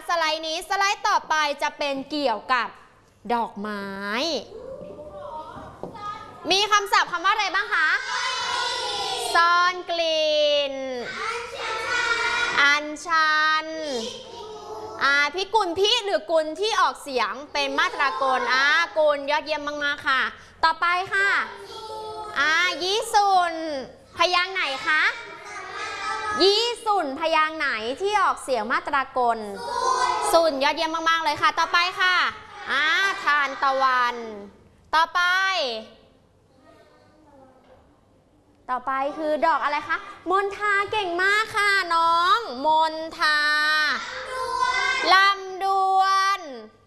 สไลด์นี้สไลด์ต่อไปจะเป็นเกี่ยวกับดอกไม้ มีคำศัพท์คำว่าอะไรบ้างคะซ่อนกลิ่นอัญชันพิกุลพิหรือกุลที่ออกเสียงเป็นมาตรากลกุลยอดเยี่ยมมากๆค่ะต่อไปค่ะยี่สุนพยางค์ไหนคะยี่สุนพยางค์ไหนที่ออกเสียงมาตรากลสุนยอดเยี่ยมมากๆเลยค่ะต่อไปค่ะทานตะวันต่อไปคือดอกอะไรคะมณฑาเก่งมากค่ะน้องมณฑาลำดวน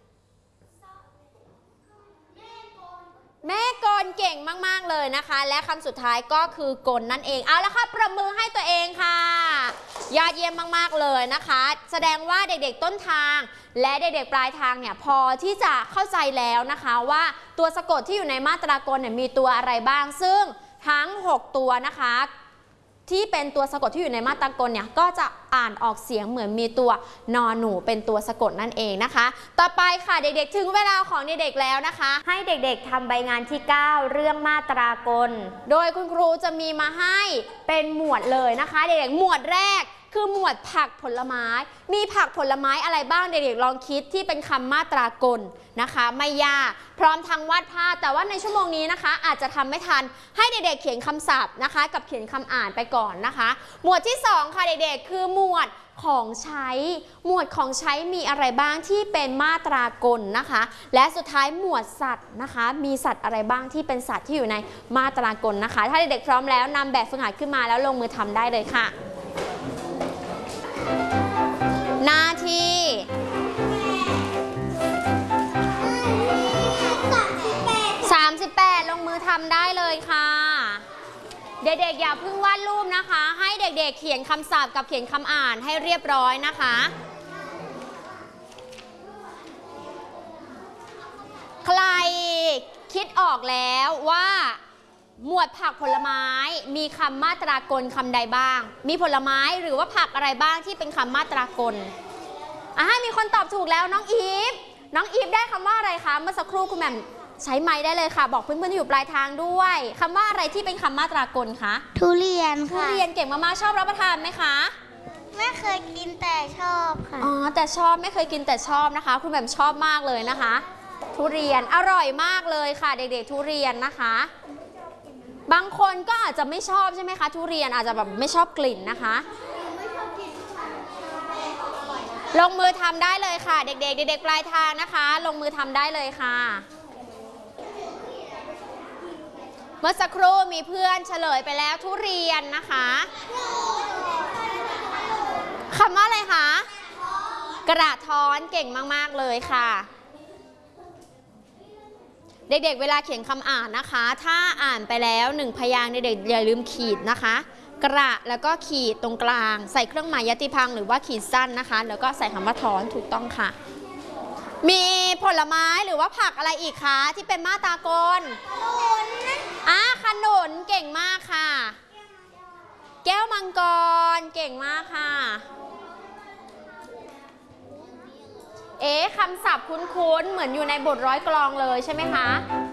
แม่กลเก่งมากๆเลยนะคะและคำสุดท้ายก็คือกลนั่นเองเอาละค่ะประมือให้ตัวเองค่ะยอดเยี่ยมมากๆเลยนะคะแสดงว่าเด็กๆต้นทางและเด็กๆปลายทางเนี่ยพอที่จะเข้าใจแล้วนะคะว่าตัวสะกดที่อยู่ในมาตรากลเนี่ยมีตัวอะไรบ้างซึ่งทั้ง6ตัวนะคะที่เป็นตัวสะกดที่อยู่ในมาตรากลเนี่ยก็จะอ่านออกเสียงเหมือนมีตัวนอหนูเป็นตัวสะกดนั่นเองนะคะต่อไปค่ะเด็กๆถึงเวลาของเด็กๆแล้วนะคะให้เด็กๆทำใบงานที่9เรื่องมาตรากลโดยคุณครูจะมีมาให้เป็นหมวดเลยนะคะเด็กๆหมวดแรกคือหมวดผักผลไม้มีผักผลไม้อะไรบ้างเด็กๆลองคิดที่เป็นคำมาตรากลนะคะไม่ยากพร้อมทั้งวาดภาพแต่ว่าในชั่วโมงนี้นะคะอาจจะทำไม่ทันให้เด็กๆเขียนคำศัพท์นะคะกับเขียนคำอ่านไปก่อนนะคะหมวดที่2ค่ะเด็กๆคือหมวดของใช้หมวดของใช้มีอะไรบ้างที่เป็นมาตรากลนะคะและสุดท้ายหมวดสัตว์นะคะมีสัตว์อะไรบ้างที่เป็นสัตว์ที่อยู่ในมาตรากลนะคะถ้าเด็กๆพร้อมแล้วนำแบบฝึกหัดขึ้นมาแล้วลงมือทำได้เลยค่ะหน้าที่38ลงมือทำได้เลยค่ะเด็กๆอย่าเพิ่งวาดรูปนะคะให้เด็กๆเขียนคำศัพท์กับเขียนคำอ่านให้เรียบร้อยนะคะใครคิดออกแล้วว่าหมวดผักผลไม้มีคำมาตรากลคำใดบ้างมีผลไม้หรือว่าผักอะไรบ้างที่เป็นคำมาตรากลมีคนตอบถูกแล้วน้องอีฟได้คำว่าอะไรคะเมื่อสักครู่คุณแหม่มใช้ไม้ได้เลยค่ะบอกเพื่อนๆที่อยู่ปลายทางด้วยคำว่าอะไรที่เป็นคำมาตรากลคะทุเรียนค่ะทุเรียนเก่งมากๆชอบรับประทานไหมคะไม่เคยกินแต่ชอบค่ะแต่ชอบไม่เคยกินแต่ชอบนะคะคุณแหม่มชอบมากเลยนะคะทุเรียนอร่อยมากเลยค่ะเด็กๆทุเรียนนะคะบางคนก็อาจจะไม่ชอบใช่ไหมคะทุเรียนอาจจะแบบไม่ชอบกลิ่นนะคะลงมือทำได้เลยค่ะเด็กๆปลายทางนะคะลงมือทำได้เลยค่ะเมื่อสักครู่มีเพื่อนเฉลยไปแล้วทุเรียนนะคะคำว่าอะไรคะกระท้อนเก่งมากๆเลยค่ะเด็กๆเวลาเขียนคำอ่านนะคะถ้าอ่านไปแล้ว1พยางค์เด็กๆอย่าลืมขีดนะคะกระแล้วก็ขีดตรงกลางใส่เครื่องหมายยติพรรคหรือว่าขีดสั้นนะคะแล้วก็ใส่คำว่าท้อนถูกต้องค่ะมีผลไม้หรือว่าผักอะไรอีกคะที่เป็นมาตรากลขนุนเก่งมากค่ะแก้วมังกรเก่งมากค่ะคำศัพท์คุ้นๆเหมือนอยู่ในบทร้อยกลองเลยใช่ไหมคะ